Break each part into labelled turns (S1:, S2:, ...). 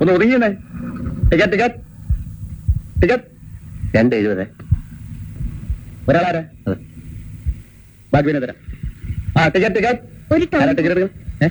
S1: ഒന്ന് ഒതുങ്ങിയേ. Ticket ticket ticket 2.70. ഒരാളാരാ? ബാക്കി പിന്നെ തരാം. Ticket ticket ticket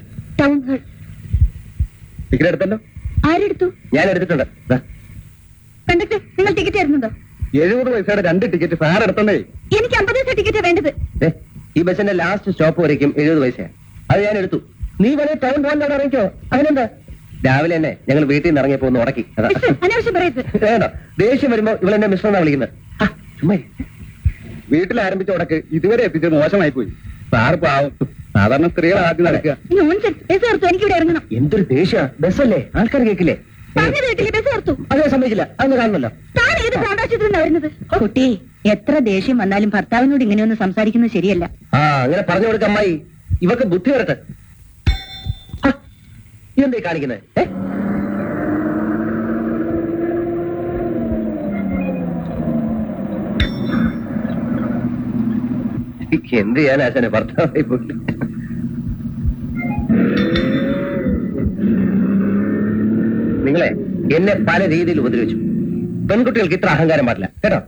S1: ticket എടുത്തല്ലോ.
S2: ആരെടുത്തു?
S1: ഞാൻ എടുത്തിട്ടുണ്ട്.
S2: കണ്ടക്ടർ, നിങ്ങൾ ടിക്കറ്റ് തരുന്നുണ്ടോ?
S1: 70 പൈസയുടെ 2 ടിക്കറ്റ് സാർ എടുത്തണ്ടേ.
S2: എനിക്ക് 50 പൈസ ടിക്കറ്റ് വേണ്ടത്.
S1: ഈ ബസ്സിന്റെ ലാസ്റ്റ് സ്റ്റോപ്പ് വരയ്ക്കും 70 പൈസയാണ്. അത് ഞാൻ എടുത്തു. നീ വരെ ടൗൺ പോകാൻ ഇറങ്ങിക്കോ. അതിനെന്താ? രാവിലെ തന്നെ ഞങ്ങൾ വീട്ടിൽ നിന്ന് ഇറങ്ങിയപ്പോ ഒന്ന് ഉടക്കി.
S2: അനാവശ്യം പറയരുത്.
S1: വേണ്ട, ദേഷ്യം വരുമ്പോ ഇവളെന്നെ മിസ്റ്റർ എന്നാ വിളിക്കുന്നത്. ചുമ്മാ വീട്ടിൽ ആരംഭിച്ച ഉടക്ക് ഇതുവരെ എത്തിച്ചത് മോശമായി പോയി. സാറ് പാവം. സാധാരണ സ്ത്രീകൾ ആദ്യം നടക്കുക.
S2: എനിക്കിവിടെ ഇറങ്ങണം.
S1: എന്തൊരു ദേഷ്യ ബസ്സല്ലേ, ആൾക്കാർ കേൾക്കില്ലേ? അതേ സമ്മതിക്കില്ല. അന്ന് കാണുമല്ലോ.
S2: കുട്ടി, എത്ര ദേഷ്യം വന്നാലും ഭർത്താവിനോട് ഇങ്ങനെയൊന്നും സംസാരിക്കുന്നത് ശരിയല്ല.
S1: അങ്ങനെ പറഞ്ഞു കൊടുക്ക അമ്മായി. ഇവക്ക് ബുദ്ധി വരട്ടെ. ഇതെന്തേ കാണിക്കുന്നത്? എന്ത് ചെയ്യാൻ ആശാനെ, ഭർത്താവായി പോയി. നിങ്ങളെ എന്നെ പല രീതിയിൽ ഉപദ്രവിച്ചു. പെൺകുട്ടികൾക്ക് ഇത്ര അഹങ്കാരം പാടില്ല കേട്ടോ.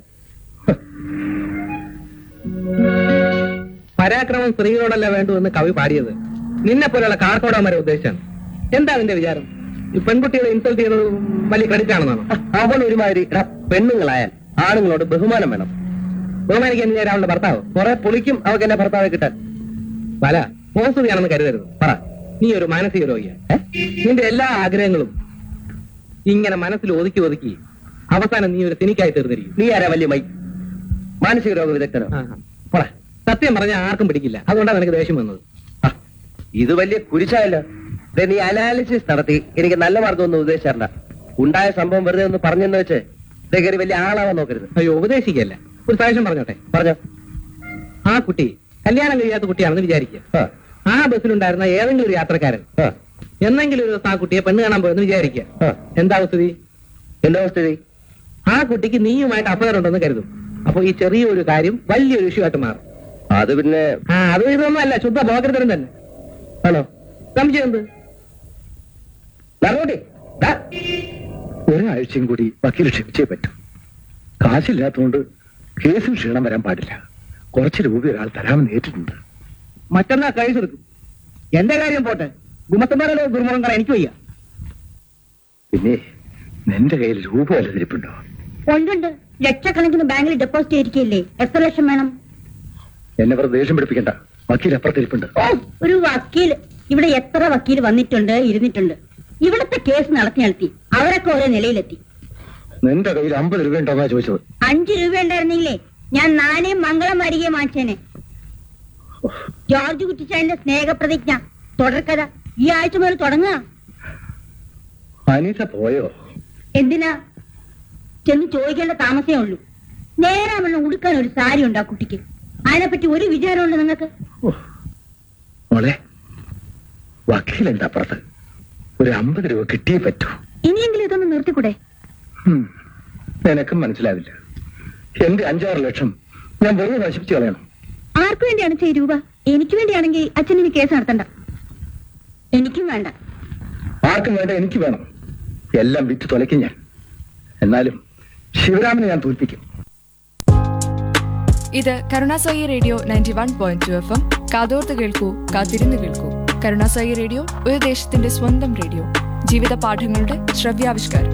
S3: പരാക്രമം സ്ത്രീകളോടല്ല വേണ്ടു എന്ന് കവി പാടിയത് നിന്നെ പോലെയുള്ള കാർക്കോടന്മാരെ ഉദ്ദേശിച്ചാണ്. എന്താ അതിന്റെ വിചാരം? ഈ പെൺകുട്ടികളെ ഇൻസൾട്ട് ചെയ്യുന്നത് വലിയ ക്രെഡിറ്റ് ആണെന്നാണോ?
S1: അവൻ ഒരുമാതിരി പെണ്ണുങ്ങളായാൽ ആണുങ്ങളോട് ബഹുമാനം വേണം.
S3: ബഹുമാനിക്കാൻ ഞാൻ അവളുടെ ഭർത്താവ്
S1: കുറെ പുളിക്കും അവർക്ക് എന്നെ ഭർത്താവ് കിട്ടാൻ.
S3: പല മോശതയാണെന്ന് കരുതരുത്. പറ, നീ ഒരു മാനസിക രോഗിയാണ്. നിന്റെ എല്ലാ ആഗ്രഹങ്ങളും ഇങ്ങനെ മനസ്സിൽ ഒതുക്കി ഒതുക്കി അവസാനം നീ ഒരു സിനിക്കായി തീർന്നിരിക്കും.
S1: നീ ആരാ വലിയ മൈ? മാനസിക രോഗ വിദഗ്ധനോ?
S3: പറ. സത്യം പറഞ്ഞാൽ ആർക്കും പിടിക്കില്ല. അതുകൊണ്ടാണ് എനിക്ക് ദേഷ്യം വന്നത്.
S1: ഇത് വലിയ കുരിശായല്ലോ. നീ അനാലിസിസ് നടത്തി എനിക്ക് നല്ല മാർഗമൊന്നും ഉദ്ദേശിച്ചാറണ്ട. ഉണ്ടായ സംഭവം വെറുതെ ഒന്ന് പറഞ്ഞെന്ന് വെച്ച് കയറി വലിയ ആളാവാൻ നോക്കരുത്.
S3: അയ്യോ, ഉപദേശിക്കല്ല. ഒരു സജഷൻ പറഞ്ഞോട്ടെ?
S1: പറഞ്ഞോ.
S3: ആ കുട്ടി കല്യാണം കഴിയാത്ത കുട്ടിയാണെന്ന് വിചാരിക്കുക. ആ ബസ്സിലുണ്ടായിരുന്ന ഏതെങ്കിലും ഒരു യാത്രക്കാരൻ എന്നെങ്കിലും ഒരു ദിവസം ആ കുട്ടിയെ പെണ്ണ് കാണാൻ പോയെന്ന് വിചാരിക്കുക. എന്താ സ്ഥിതി?
S1: എന്താ സ്ഥിതി?
S3: ആ കുട്ടിക്ക് നീയുമായിട്ട് അഫയർ ഉണ്ടെന്ന് കരുതും. അപ്പൊ ഈ ചെറിയൊരു കാര്യം വലിയൊരു ഇഷ്യൂ ആയിട്ട് മാറും.
S1: അത് പിന്നെ
S3: അത് ഇതൊന്നും അല്ല, ശുദ്ധ ബോധതരം തന്നെ.
S1: ആണോ?
S3: സംശയം എന്ത്?
S1: ഒരാഴ്ചയും കൂടി വക്കീൽ ക്ഷമിച്ചേ പറ്റും. കാശില്ലാത്തതുകൊണ്ട് കേസിൽ ക്ഷീണം വരാൻ പാടില്ല. കുറച്ച് രൂപ ഒരാൾ തരാമെന്ന് ഏറ്റിട്ടുണ്ട്.
S3: മറ്റന്നാ കഴിച്ചെടുക്കും. എന്റെ കാര്യം പോട്ടെ, ഗുമത്തന്മാരുടെ ദുർമുഖം കാണാൻ എനിക്ക് വയ്യ.
S1: പിന്നെ നിന്റെ കയ്യിൽ രൂപ വല്ല തിരിപ്പുണ്ടോ?
S2: ഉണ്ട്. ലക്ഷക്കണക്കിന് ബാങ്കിൽ ഡെപ്പോസിറ്റ് ചെയ്തിരിക്കല്ലേ. എത്ര ലക്ഷം വേണം?
S1: എന്നെ വെറുതെ ദേഷ്യം പിടിപ്പിക്കണ്ട. വക്കീൽ അപ്പുറത്തിരിപ്പുണ്ട്.
S2: ഒരു വക്കീൽ ഇവിടെ എത്ര വക്കീൽ വന്നിട്ടുണ്ട്, ഇരുന്നിട്ടുണ്ട്. ഇവിടത്തെ കേസ് നടത്തി അവരൊക്കെ ഓരോ നിലയിലെത്തി.
S1: നിന്റെ കയ്യിൽ 50 രൂപ ഉണ്ടോന്നാ ചോദിച്ചത്.
S2: 5 രൂപ ഉണ്ടായിരുന്നെങ്കിലേ ഞാൻ നാണയം മംഗളം വരികയെ വാങ്ങിച്ചേനെ. ജോർജ് കുറ്റിച്ചാലിന്റെ സ്നേഹപ്രതിജ്ഞ തുടർക്കഥ ഈ ആഴ്ച മുതൽ തുടങ്ങുക.
S1: അനീത പോയോ?
S2: എന്തിനാ? ചെന്ന് ചോദിക്കേണ്ട താമസമേ ഉള്ളൂ. നേരാമണ്ണം ഉടുക്കാൻ ഒരു സാരി ഉണ്ടോ കുട്ടിക്ക്? അതിനെപ്പറ്റി ഒരു വിചാരമുണ്ട് നിങ്ങൾക്ക്?
S1: മോളെ, വക്കീൽ എന്താ അപ്പുറത്ത്? ഒരു 50 രൂപ കിട്ടിയേ പറ്റൂ.
S2: ഇനിയെങ്കിലും ഇതൊന്ന് നിർത്തിക്കൂടെ?
S1: നിനക്കും മനസ്സിലാവില്ല. എന്റെ 5-6 ലക്ഷം ഞാൻ വെറുതെ നശിപ്പിച്ചു കളയണം.
S2: ആർക്കു വേണ്ടിയാണ് ഈ രൂപ? എനിക്ക് വേണ്ടിയാണെങ്കിൽ അച്ഛനിന് കേസ് നടത്തണ്ട. എനിക്കും വേണ്ട.
S1: ആർക്കും വേണ്ട, എനിക്ക് വേണം. എല്ലാം വിറ്റ് തുലയ്ക്കും ഞാൻ. എന്നാലും ശിവരാമനെ ഞാൻ തോൽപ്പിക്കും.
S4: ഇത് കരുണാസായി റേഡിയോ 91.2 FM. കാതോർത്ത് കേൾക്കൂ, കാത്തിരുന്ന് കേൾക്കൂ. കരുണാസായി റേഡിയോ ഒരു ദേശത്തിന്റെ സ്വന്തം റേഡിയോ. ജീവിത പാഠങ്ങളുടെ ശ്രവ്യാവിഷ്കാരം.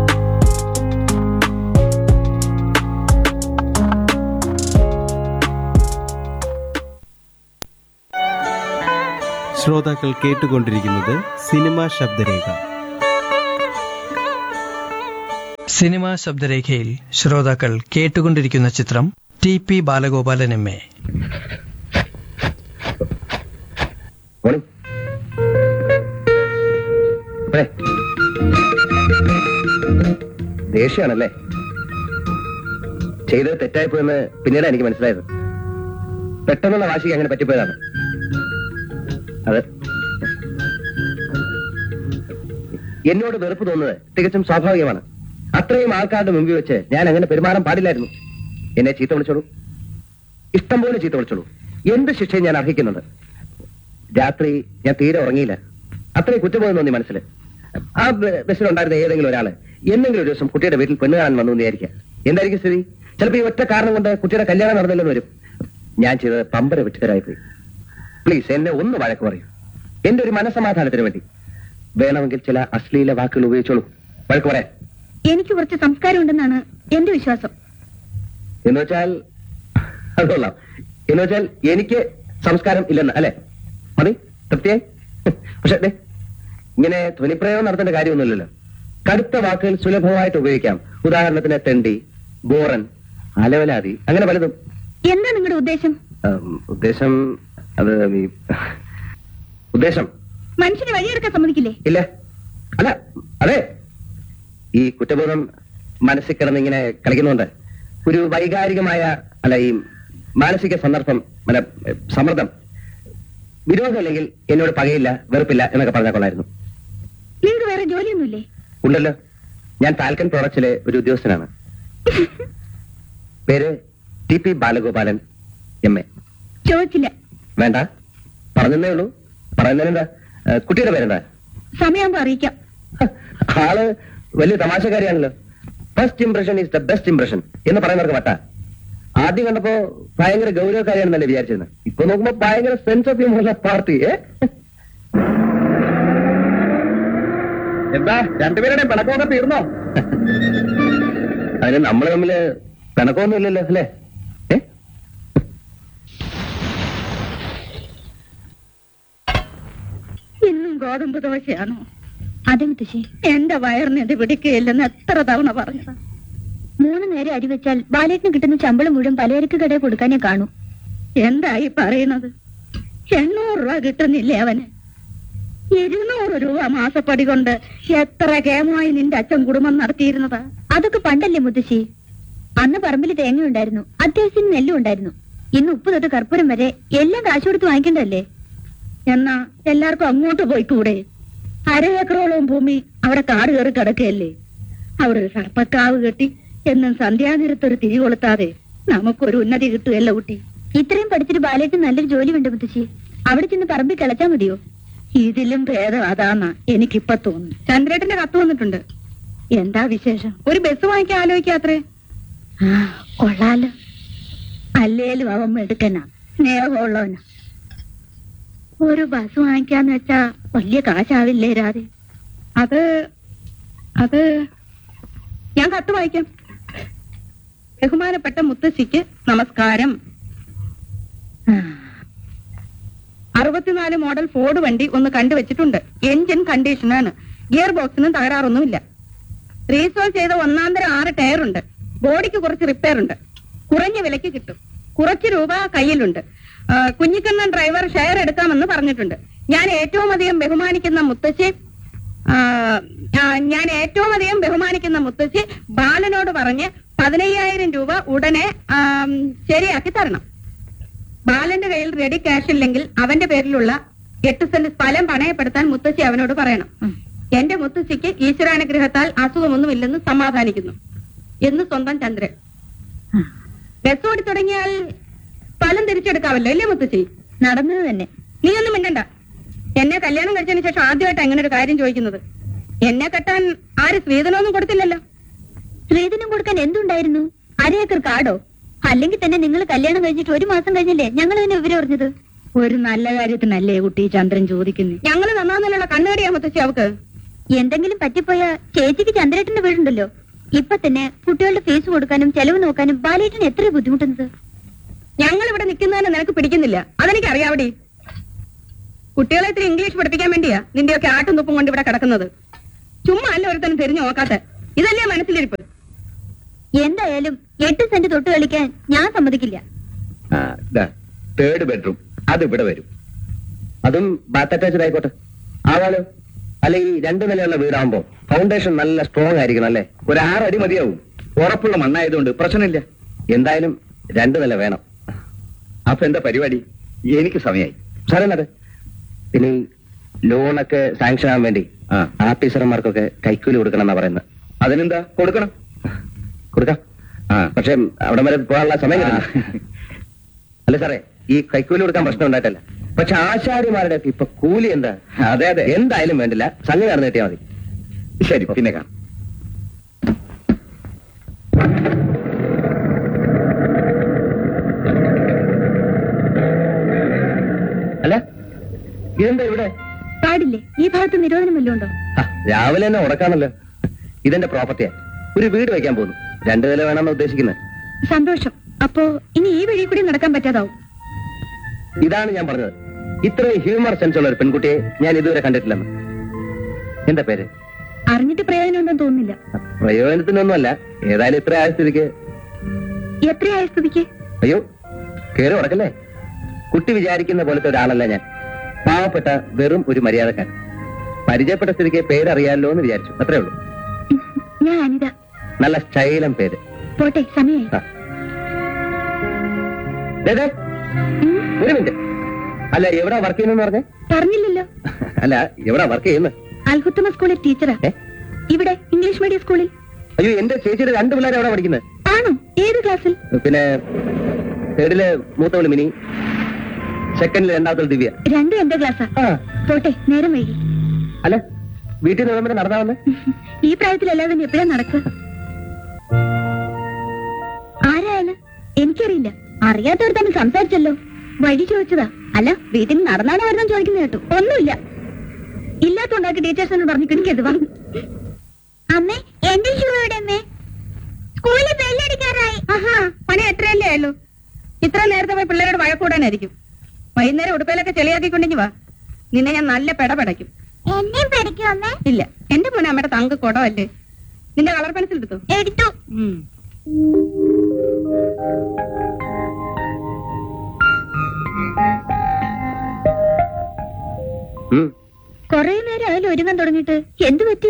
S5: ശ്രോതാക്കൾ കേട്ടുകൊണ്ടിരിക്കുന്നത് സിനിമാ ശബ്ദരേഖ.
S6: സിനിമാ ശബ്ദരേഖയിൽ ശ്രോതാക്കൾ കേട്ടുകൊണ്ടിരിക്കുന്ന ചിത്രം TP ബാലഗോപാലൻ MA.
S1: ദേഷ്യാണല്ലേ? ചെയ്തത് തെറ്റായിപ്പോയെന്ന് പിന്നീട് എനിക്ക് മനസ്സിലായത്. പെട്ടെന്നുള്ള വാശിക്ക് അങ്ങനെ പറ്റിപ്പോയതാണ്. അത് എന്നോട് വെറുപ്പ് തോന്നുന്നത് തികച്ചും സ്വാഭാവികമാണ്. അത്രയും ആൾക്കാരുടെ മുമ്പിൽ വെച്ച് ഞാൻ അങ്ങനെ പെരുമാറാൻ പാടില്ലായിരുന്നു. എന്നെ ചീത്ത വിളിച്ചോളൂ, ഇഷ്ടം പോലെ ചീത്ത വിളിച്ചോളൂ. എന്ത് ശിക്ഷയും ഞാൻ അർഹിക്കുന്നുണ്ട്. രാത്രി ഞാൻ തീരെ ഉറങ്ങിയില്ല. അത്രയും കുറ്റബോധം തോന്നി മനസ്സിൽ. ആ ബസ്സിലുണ്ടായിരുന്ന ഏതെങ്കിലും ഒരാള് എന്തെങ്കിലും ഒരു ദിവസം കുട്ടിയുടെ വീട്ടിൽ പെണ്ണ് കാണാൻ വന്നു എന്ന് വിചാരിക്കുക, എന്തായിരിക്കും സ്ഥിതി? ചിലപ്പോൾ ഈ ഒറ്റ കാരണം കൊണ്ട് കുട്ടിയുടെ കല്യാണം നടന്നില്ലെന്ന് വരും. ഞാൻ ചെയ്തത് പമ്പര വിട്ടുതരായിപ്പോയി. പ്ലീസ് എന്നെ ഒന്ന് വഴക്ക് പറയൂ, എന്റെ ഒരു മനസ്സമാധാനത്തിന് വേണ്ടി. വേണമെങ്കിൽ ചില അശ്ലീല വാക്കുകൾ ഉപയോഗിച്ചോളൂ. വഴക്ക് പറയാൻ
S2: എനിക്ക് കുറച്ച് സംസ്കാരം ഉണ്ടെന്നാണ് എന്റെ വിശ്വാസം.
S1: എന്ന് വെച്ചാൽ അത് കൊള്ളാം. എന്ന് വെച്ചാൽ എനിക്ക് സംസ്കാരം ഇല്ലെന്ന് അല്ലെ? മതി, തൃപ്തിയായി. പക്ഷെ ഇങ്ങനെ ധ്വനിപ്രയോഗം നടത്തേണ്ട കാര്യമൊന്നുമില്ലല്ലോ. കടുത്ത വാക്കുകൾ സുലഭമായിട്ട് ഉപയോഗിക്കാം. ഉദാഹരണത്തിന് തെണ്ടി, ബോറൻ, അലവലാതി, അങ്ങനെ പലതും.
S2: എന്താ നിങ്ങളുടെ ഉദ്ദേശം?
S1: ഉദ്ദേശം അത് ഉദ്ദേശം
S2: മനുഷ്യനെ വഴിയെടുക്കാൻ സമ്മതിക്കില്ലേ?
S1: ഇല്ല. അല്ല, അതെ, ഈ കുറ്റബോധം മനസ്സിൽ കിടന്ന് ഇങ്ങനെ കളിക്കുന്നുണ്ട്. ഒരു വൈകാരികമായ അല്ല, ഈ മാനസിക സന്ദർഭം, സമ്മർദ്ദം, വിരോധമില്ലെങ്കിൽ എന്നോട് പകയില്ല, വെറുപ്പില്ല എന്നൊക്കെ പറഞ്ഞാൽ കൊള്ളായിരുന്നു.
S2: നിങ്ങൾക്ക് വേറെ ജോലിയൊന്നുമില്ലേ?
S1: ഉണ്ടല്ലോ, ഞാൻ ഫാൽക്കൺ പ്രോഡക്ട്സിലെ ഒരു ഉദ്യോഗസ്ഥനാണ്. പേര് TP ബാലഗോപാലൻ MA.
S2: ചോദിച്ചില്ല.
S1: വേണ്ട, പറഞ്ഞതേ ഉള്ളൂ. പറയുന്നതിനെന്താ? കുട്ടിയുടെ പേരെന്താ?
S2: സമയമാകുമ്പോ അറിയിക്കാം.
S1: ആള് വലിയ തമാശക്കാരിയാണല്ലോ. First impression is the best impression എന്ന് പറയുന്നവർക്ക് വട്ട. ആദ്യം കണ്ടപ്പോ ഭയങ്കര ഗൗരവക്കാരിയാണെന്നല്ലേ വിചാരിച്ചിരുന്നത്. ഇപ്പൊ നോക്കുമ്പോ ഭയങ്കര സെൻസ് ഓഫ് ഹ്യൂമറുള്ള പാർട്ടി. എന്താ രണ്ടുപേരുടെയും പിണക്കമൊക്കെ തീർന്നോ? അതിന് നമ്മൾ തമ്മില് പിണക്കമൊന്നും ഇല്ലല്ലോ അല്ലേ?
S2: ഇന്നും ഗോതമ്പ് ദോശയാണോ? അതെ മുത്തശ്ശി, എന്റെ വയറിന് ഇത് പിടിക്കുകയില്ലെന്ന് എത്ര തവണ പറഞ്ഞതാ. 3 നേരം അരി വെച്ചാൽ ബാലേട്ടിന് കിട്ടുന്ന ശമ്പളം മുഴുവൻ പലചരക്ക് കടയിൽ കൊടുക്കാനേ കാണൂ. എന്തായി പറയുന്നത്? 800 രൂപ കിട്ടുന്നില്ലേ അവന്? 200 രൂപ മാസപ്പടി കൊണ്ട് എത്ര കേമമായി നിന്റെ അച്ഛൻ കുടുംബം നടത്തിയിരുന്നതാ. അതൊക്കെ പണ്ടല്ലേ മുത്തശ്ശി. അന്ന് പറമ്പിൽ തേങ്ങ ഉണ്ടായിരുന്നു, അത്യാവശ്യം നെല്ലും ഉണ്ടായിരുന്നു. ഇന്ന് ഉപ്പ് തൊട്ട് കർപ്പൂരം വരെ എല്ലാം കാശ് കൊടുത്ത് വാങ്ങിക്കണ്ടല്ലേ? എന്നാ എല്ലാവർക്കും അങ്ങോട്ട് പോയിക്കൂടെ? 1/2 ഏക്കറോളം ഭൂമി അവിടെ കാട് കയറി കിടക്കുകയല്ലേ? അവിടെ ഒരു സർപ്പക്കാവ് കെട്ടി എന്നും സന്ധ്യാനേരത്തൊരു തിരി കൊളുത്താതെ നമുക്കൊരു ഉന്നതി കിട്ടുകയല്ല കുട്ടി. ഇത്രയും പഠിച്ചിട്ട് ബാലേട്ട് നല്ലൊരു ജോലി ഉണ്ട് മുത്തശ്ശി. അവിടെ ചെന്ന് പറമ്പിൽ കിളച്ചാ മതിയോ? ഇതിലും ഭേദം അതാന്നാ എനിക്കിപ്പൊ തോന്നുന്നു. ചന്ദ്രേട്ടന്റെ കത്ത് വന്നിട്ടുണ്ട്. എന്താ വിശേഷം? ഒരു ബസ് വാങ്ങിക്കാൻ ആലോചിക്കാത്രേ. കൊള്ളാലോ. അല്ലേലും അവൻ എടുക്കനാ, സ്നേഹമുള്ളവനാ. ഒരു ബസ് വാങ്ങിക്കാന്ന് വെച്ചാ വലിയ കാശാവില്ലേ രാധെ? അത് ഞാൻ കത്ത് വായിക്കാം. ബഹുമാനപ്പെട്ട മുത്തശ്ശിക്ക് നമസ്കാരം. 64 മോഡൽ ഫോർഡ് വണ്ടി ഒന്ന് കണ്ടുവച്ചിട്ടുണ്ട്. എഞ്ചിൻ കണ്ടീഷനാണ്. ഗിയർ ബോക്സിനും തകരാറൊന്നുമില്ല. റീസോൾ ചെയ്ത 1/2 6 ടയറുണ്ട്. ബോഡിക്ക് കുറച്ച് റിപ്പയർ ഉണ്ട്. കുറഞ്ഞ വിലയ്ക്ക് കിട്ടും. കുറച്ച് രൂപ കയ്യിലുണ്ട്. കുഞ്ഞിക്കണ്ണൻ ഡ്രൈവർ ഷെയർ എടുക്കാമെന്ന് പറഞ്ഞിട്ടുണ്ട്. ഞാൻ ഏറ്റവും അധികം ബഹുമാനിക്കുന്ന മുത്തശ്ശി ബാലനോട് പറഞ്ഞ് 15,000 രൂപ ഉടനെ ശരിയാക്കി തരണം. ബാലന്റെ കയ്യിൽ റെഡി ക്യാഷ് ഇല്ലെങ്കിൽ അവന്റെ പേരിലുള്ള 8 സെന്റ് സ്ഥലം പണയപ്പെടുത്താൻ മുത്തശ്ശി അവനോട് പറയണം. എന്റെ മുത്തശ്ശിക്ക് ഈശ്വരാനുഗ്രഹത്താൽ അസുഖമൊന്നുമില്ലെന്ന് സമാധാനിക്കുന്നു എന്ന് സ്വന്തം ചന്ദ്രൻ. ബസ് ഓടി തുടങ്ങിയാൽ സ്ഥലം തിരിച്ചെടുക്കാവല്ലോ അല്ലേ മുത്തശ്ശി? നടന്നത് തന്നെ. നീ ഒന്നും മിണ്ടണ്ട. എന്നെ കല്യാണം കഴിച്ചതിന് ശേഷം ആദ്യമായിട്ട് അങ്ങനെ ഒരു കാര്യം ചോദിക്കുന്നത്. എന്നെ കെട്ടാൻ ആര് സ്ത്രീധനമൊന്നും കൊടുത്തില്ലല്ലോ. സ്ത്രീധനം കൊടുക്കാൻ എന്തുണ്ടായിരുന്നു? 1/2 ഏക്കർ കാടോ? അല്ലെങ്കിൽ തന്നെ നിങ്ങൾ കല്യാണം കഴിച്ചിട്ട് 1 മാസം കഴിഞ്ഞല്ലേ ഞങ്ങൾ തന്നെ വിവരം അറിഞ്ഞത്? ഒരു നല്ല കാര്യത്തിനല്ലേ കുട്ടി ചന്ദ്രൻ ചോദിക്കുന്നു. ഞങ്ങൾ നന്നാന്നല്ലുള്ള കണ്ണുകടിയാ മുത്തശ്ശി അവക്ക്. എന്തെങ്കിലും പറ്റിപ്പോയ ചേച്ചിക്ക് ചന്ദ്രേട്ടന്റെ വീടുണ്ടല്ലോ. ഇപ്പൊ തന്നെ കുട്ടികളുടെ ഫീസ് കൊടുക്കാനും ചെലവ് നോക്കാനും ബാലേട്ടന് എത്ര ബുദ്ധിമുട്ടുന്നത്. ഞങ്ങൾ ഇവിടെ നിൽക്കുന്നതിന് നിനക്ക് പിടിക്കുന്നില്ല, അതെനിക്ക് അറിയാവടി. കുട്ടികളെ ഇത്തിരി ഇംഗ്ലീഷ് പഠിപ്പിക്കാൻ വേണ്ടിയാ നിന്റെയൊക്കെ ആട്ടും തുപ്പും കൊണ്ട് ഇവിടെ കിടക്കുന്നത്. ചുമ്മാ അല്ല ഒരുത്തനും തിരിഞ്ഞു നോക്കാത്ത. ഇതല്ലേ മനസ്സിലിരിപ്പ്? എന്തായാലും 8 സെന്റ് തൊട്ട് കളിക്കാൻ ഞാൻ സമ്മതിക്കില്ല.
S1: 3rd ബെഡ്റൂം അത് ഇവിടെ വരും. അതും ബാത്ത് അറ്റാച്ച്ഡ് ആയിക്കോട്ടെ. ആവാലോ. അല്ലെ ഈ 2 നിലയുള്ള വീടാകുമ്പോ ഫൗണ്ടേഷൻ നല്ല സ്ട്രോങ് ആയിരിക്കണം അല്ലേ? ഒരു 6 അടി മതിയാവും. ഉറപ്പുള്ള മണ്ണായതുകൊണ്ട് പ്രശ്നമില്ല. എന്തായാലും 2 നില വേണം. അപ്പൊ എന്താ പരിപാടി? എനിക്ക് സമയമായി സാറേ. പിന്നെ ഈ ലോണൊക്കെ സാങ്ഷൻ ആവാൻ വേണ്ടി ആഫീസർമാർക്കൊക്കെ കൈക്കൂലി കൊടുക്കണം എന്നാ പറയുന്നത്. അതിനെന്താ കൊടുക്കണം? കൊടുക്കാം. പക്ഷെ അവിടെ വരെ പോകാനുള്ള സമയം അല്ല സാറേ. ഈ കൈക്കൂലി കൊടുക്കാൻ പ്രശ്നം ഉണ്ടായിട്ടല്ല. പക്ഷെ ആശാരിമാരുടെ ഇപ്പൊ കൂലി എന്താ? അതെ എന്തായാലും വേണ്ടില്ല, സംഗതി നടന്നു കിട്ടിയാൽ മതി. ശരി, പിന്നെ കാണാം. അല്ല, ഇതെന്താ ഇവിടെ?
S2: പാടില്ലേ? ഈ ഭാഗത്ത് നിരോധനം വല്ലതും ഉണ്ടോ?
S1: രാവിലെ തന്നെ ഉടക്കാണല്ലോ. ഇതെന്റെ പ്രോപ്പർട്ടിയാ. ഒരു വീട് വെക്കാൻ പോകുന്നു. 2 നില വേണമെന്ന് ഉദ്ദേശിക്കുന്നത്.
S2: സന്തോഷം. അപ്പോ ഇനി ഈ വഴി കൂടി നടക്കാൻ പറ്റാതാവും.
S1: ഇതാണ് ഞാൻ പറഞ്ഞത്. ഇത്രയും ഹ്യൂമർ സെൻസ് ഉള്ള ഒരു പെൺകുട്ടിയെ ഞാൻ ഇതുവരെ കണ്ടിട്ടില്ലെന്ന്. എന്താ പേര്?
S2: അറിഞ്ഞിട്ട് പ്രയോജനം ഉണ്ടെന്ന് തോന്നുന്നില്ല.
S1: പ്രയോജനത്തിനൊന്നുമല്ല. ഏതായാലും ഇത്ര ആയ സ്ഥിതിക്ക്.
S2: എത്രയായ സ്ഥിതിക്ക്?
S1: അയ്യോ, കേറി ഉടക്കല്ലേ. കുട്ടി വിചാരിക്കുന്ന പോലത്തെ ഒരാളല്ല ഞാൻ. പാവപ്പെട്ട വെറും ഒരു മര്യാദക്കാരൻ. പരിചയപ്പെട്ട സ്ഥിതിക്ക് പേരറിയാലോ എന്ന് വിചാരിച്ചു, അത്രേ ഉള്ളൂ.
S2: ഞാൻ അനിത.
S1: നല്ല സ്റ്റൈലം പേര്.
S2: പോട്ടെ, സമയമായി.
S1: ആ. ദേ, ദേ, ഒരു മിനിറ്റ്. അല്ല, എവിടാ വർക്ക് ചെയ്യുന്നെന്ന് പറഞ്ഞേ?
S2: പറഞ്ഞില്ലല്ലോ.
S1: അല്ല, എവിടാ വർക്ക് ചെയ്യുന്നത്?
S2: അൽഹുത്തമ സ്കൂളിൽ ടീച്ചറാ. ഇവിടെ ഇംഗ്ലീഷ് മീഡിയം സ്കൂളിൽ.
S1: അയ്യോ, എന്റെ ചേച്ചിയുടെ 2 പിള്ളേരെ എവിടെ പഠിക്കുന്നത്?
S2: ആണോ? ഏത് ക്ലാസ്സിൽ?
S1: പിന്നെ 3-ല് മൂത്തവള് മിനി, 2-ല് രണ്ടാമത്തെ ദിവ്യ.
S2: രണ്ടും എന്റെ ക്ലാസ്സാ.
S1: ആ.
S2: പോട്ടെ, നേരം വൈകി.
S1: അല്ല, വീട്ടിൽ നിന്ന് വരെ നടന്നാ വന്ന്?
S2: ഈ പ്രായത്തിലല്ലാതെ നീ എപ്പോഴാ നടക്കുക? ആരായാല്? എനിക്കറിയില്ല. അറിയാത്തവർ തമ്മിൽ സംസാരിച്ചല്ലോ. വഴി ചോദിച്ചതാ. അല്ല, വീട്ടിൽ നടന്നാണോ വരുന്ന ചോദിക്കുന്ന കേട്ടു. ഒന്നുമില്ല. ഇല്ലാത്തോണ്ടാക്കി ടീച്ചേഴ്സിനോട് പറഞ്ഞു കിണിക്കരുത്. വാ. അമ്മേ, എന്റെ ഷൂ എവിടെ അമ്മേ? സ്കൂളിൽ ബെല്ലടിക്കാറായി. ആഹാ, പണി എത്രയല്ലേ ആയുള്ളൂ? ഇത്ര നേരത്തെ പോയി പിള്ളേരോട് വഴക്കൂടാനായിരിക്കും. വൈകുന്നേരം ഉടുപ്പയിലൊക്കെ ചെളിയാക്കിക്കൊണ്ടെങ്കിൽ വാ. നിന്നെ ഞാൻ നല്ല പെടപെടയ്ക്കും. എന്നെയും പഠിക്കും അമ്മേ? ഇല്ല, എന്റെ മോനെ അമ്മയുടെ തങ്ക കൊടമല്ലേ. നിന്റെ കളർ പെൻസിൽ എടുത്തു? എടുത്തു. കൊറേ നേരം അതിൽ ഒരുങ്ങാൻ തുടങ്ങിയിട്ട് എന്ത് പറ്റി?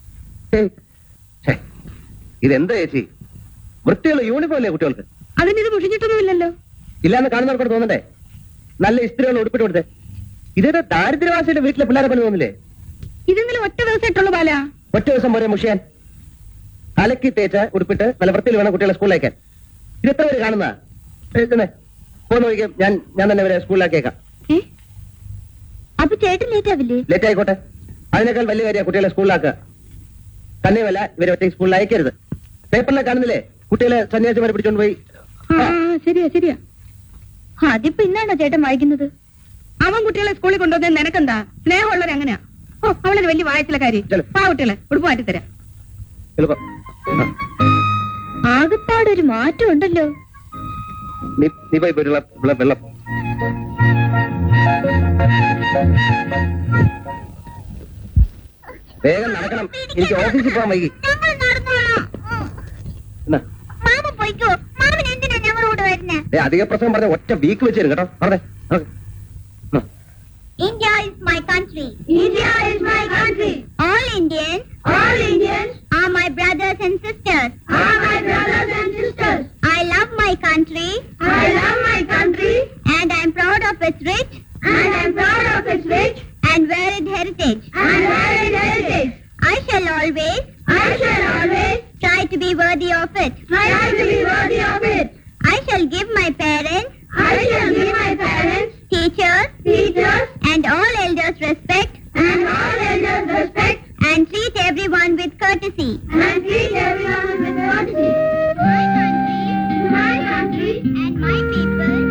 S1: ഇതെന്താ ചേച്ചി? വൃത്തിയുള്ള യൂണിഫോം അല്ലേ കുട്ടികൾക്ക്?
S2: അതിനിത് മുഷിഞ്ഞിട്ടൊന്നുമില്ലല്ലോ.
S1: ഇല്ലാന്ന് കാണുന്നവർക്കൂടെ തോന്നണ്ടേ? നല്ല ഇസ്ത്രീകൾ ഉടുപ്പിട്ട് കൊടുത്തേ. ഇതേതാ ദാരിദ്ര്യവാസിയുടെ വീട്ടിലെ പിള്ളേരെ പോലെ തോന്നില്ലേ?
S2: ഇതെങ്കിലും ഒറ്റ ദിവസം ഇട്ടുള്ളൂ ബാല.
S1: ഒറ്റ ദിവസം പോരെ മുഷിയാൻ? അലക്കി തേച്ച ഉടുപ്പിട്ട് നല്ല വൃത്തിയിൽ വേണം കുട്ടികളെ സ്കൂളിലേക്കാൻ. ഇതെത്ര പേര് കാണുന്ന? പോന്ന് നോക്കിയാൽ ഞാൻ തന്നെ ഇവരെ സ്കൂളിലാക്കിയേക്കാം.
S2: അപ്പൊ ചേട്ടൻ ലേറ്റ് ആവില്ലേ?
S1: ലേറ്റ് ആയിക്കോട്ടെ, അതിനേക്കാൾ വലിയ കാര്യം കുട്ടികളെ സ്കൂളിലാക്കുക. തന്നെയുമല്ല, ഇവരെ ഒറ്റ സ്കൂളിൽ അയക്കരുത്. പേപ്പറിലെ കാണുന്നില്ലേ കുട്ടികളെ സന്യാസിമാരെ പിടിച്ചോണ്ട് പോയി?
S2: ശരിയാ. അതിപ്പോ ഇന്നാണോ ചേട്ടൻ വായിക്കുന്നത്? അവൻ കുട്ടികളെ സ്കൂളിൽ കൊണ്ടുവന്നത് നിനക്കെന്താ? സ്നേഹമുള്ളവർ അങ്ങനെയാ. ഓ, അവളൊരു വലിയ വായത്തിലെ കാര്യം. കുട്ടികളെ ഉടുപ്പ് മാറ്റിത്തരാം. ആകപ്പാടൊരു മാറ്റം ഉണ്ടല്ലോ.
S1: നീ പോയി വെള്ളം. വേഗം നടക്കണം, എനിക്ക് ഓഫീസിൽ പോകാൻ വൈകി. അധിക പ്രസംഗം പറഞ്ഞ ഒറ്റ വീക്ക് വെച്ച് തരും കേട്ടോ. പറഞ്ഞേ.
S7: India is my country. India is my country. All Indians